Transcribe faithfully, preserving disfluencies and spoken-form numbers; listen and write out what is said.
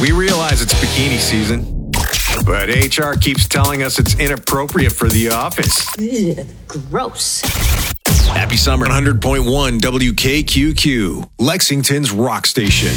We realize it's bikini season, but H R keeps telling us it's inappropriate for the office. Ugh, gross. Happy summer. one hundred point one W K Q Q, Lexington's rock station.